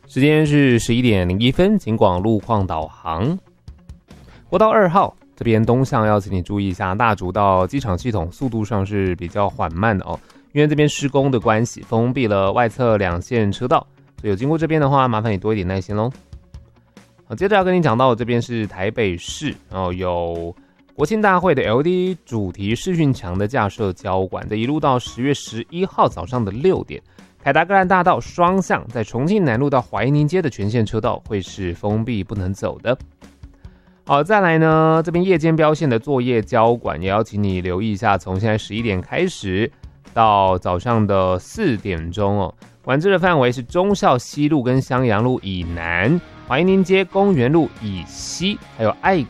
时间是11:01，警广路况导航。国道2号这边东向要请你注意一下，大竹到机场系统速度上是比较缓慢的哦，因为这边施工的关系，封闭了外侧2线车道，所以有经过这边的话，麻烦你多一点耐心咯。好，接着要跟你讲到，这边是台北市，然后有国庆大会的 LED 主题视讯墙的架设交管，这一路到10月11号早上的6点。凯达格兰大道双向在重庆南路到怀宁街的全线车道会是封闭不能走的。好，再来呢，这边夜间标线的作业交管也要请你留意一下，从现在11点开始到早上的4点钟哦，管制的范围是忠孝西路跟襄阳路以南、怀宁街、公园路以西，还有爱